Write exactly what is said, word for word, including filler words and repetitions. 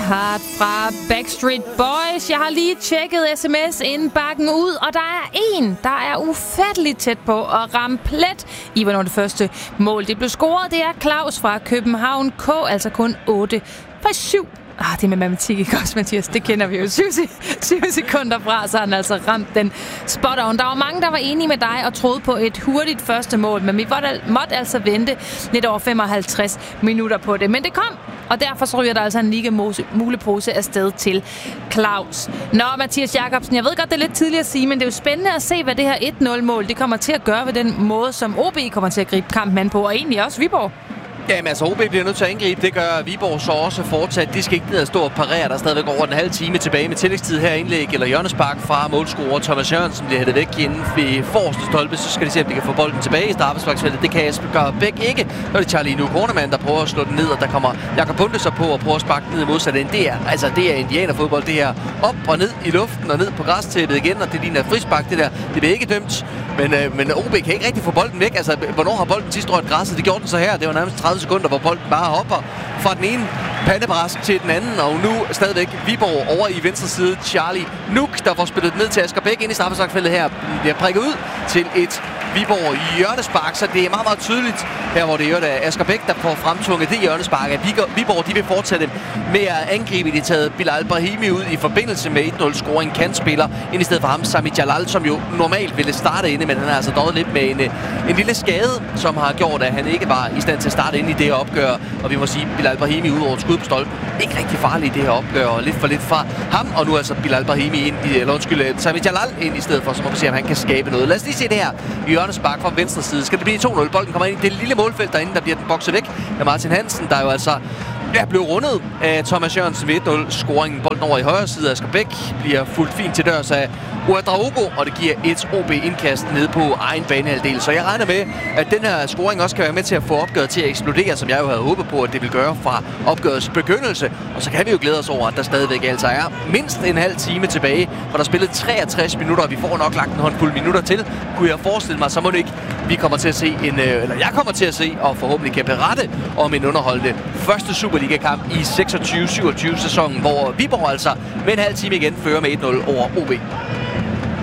Heart fra Backstreet Boys. Jeg har lige tjekket sms-indbakken ud, og der er en, der er ufatteligt tæt på at ramme plet i, hvornår det første mål det blev scoret. Det er Claus fra København K, altså kun otte for syv. Ah, det er med matematik, ikke også, Mathias? Det kender vi jo. syv sekunder fra, så har han altså ramt den spot on. Der var mange, der var enige med dig og troede på et hurtigt første mål, men vi måtte altså vente lidt over femoghalvtreds minutter på det. Men det kom, og derfor så ryger der altså en lige mulepose afsted til Claus. Nå, Mathias Jakobsen, jeg ved godt, det er lidt tidligt at sige, men det er jo spændende at se, hvad det her et nul-mål det kommer til at gøre ved den måde, som O B kommer til at gribe kampen an på, og egentlig også Viborg. Jamen altså, O B bliver nødt til at angribe. Det gør Viborg så også fortsat. De skal ikke ned og stå og parere. Der er stadigvæk over en halv time tilbage med tillægstid her indlæg eller hjørnespark fra målscorer Thomas Jørgensen bliver hættet væk inden ved forreste stolpe. Så skal de se, om de kan få bolden tilbage i straffesparksfeltet. Det kan Asger Bæk ikke. Når det er Charlie Nu Kornemann, der prøver at slå den ned, og der kommer Jakob Bunde så på og prøver at sparke ned i modsat ende. Det er, altså, det er indianerfodbold, det her. Op og ned i luften og ned på græstæppet igen, og det ligner frispark, det der. Det bliver ikke dømt. Men, øh, men O B kan ikke rigtig få bolden væk. Altså, hvornår har bolden sidst rørt græsset? Det gjorde den så her. Det var nærmest tredive sekunder, hvor bolden bare hopper fra den ene pandebræsk til den anden, og nu stadigvæk Viborg over i venstre side. Charlie Nuk, der får spillet ned til Asger Bæk ind i straffesparksfeltet her, bliver prikket ud til et Viborg i hjørnespark, så det er meget, meget tydeligt her, hvor det er Asger Bæk, der får fremtvunget det hjørnespark. At Viborg, de vil fortsætte med at angribe. De taget Bilal Brahimi ud i forbindelse med et nul-scoring kantspiller, ind i stedet for ham Sami Jalal, som jo normalt ville starte inde, men han har altså døjet lidt med en, en lille skade, som har gjort, at han ikke var i stand til at starte ind i det her opgør. Og vi må sige, Bilal Brahimi ud over et skud på stolpen. Ikke rigtig farlig i det her opgør, og lidt for lidt fra ham. Og nu er altså Bilal Brahimi ind i, eller undskyld, Sami Jalal ind i stedet for, så må vi se, om han kan skabe noget. Lad os lige se det her hjørnespark fra venstre side. Skal det blive to nul? Bolden kommer ind i det lille målfelt derinde, der bliver den bokset væk af Martin Hansen, der jo altså ja, blev rundet af Thomas Jørgensen ved et nul-scoringen. Bolden over i højre side af Asger Bæk bliver fuldt fint til dørs af Ouedraogo, og det giver et O B-indkast ned på egen banehalvdel. Så jeg regner med, at den her scoring også kan være med til at få opgøret til at eksplodere, som jeg jo havde håbet på, at det ville gøre fra opgørets begyndelse. Og så kan vi jo glæde os over, at der stadigvæk altså er mindst en halv time tilbage, hvor der er spillet treogtres minutter, og vi får nok lagt en håndfuld minutter til. Kunne jeg forestille mig, så må det ikke, vi kommer til at se en, eller jeg kommer til at se, og forhåbentlig kan berette om en underholdende første Superliga-kamp i seksogtyve syvogtyve sæsonen, hvor Viborg altså med en halv time igen fører med et nul over O B.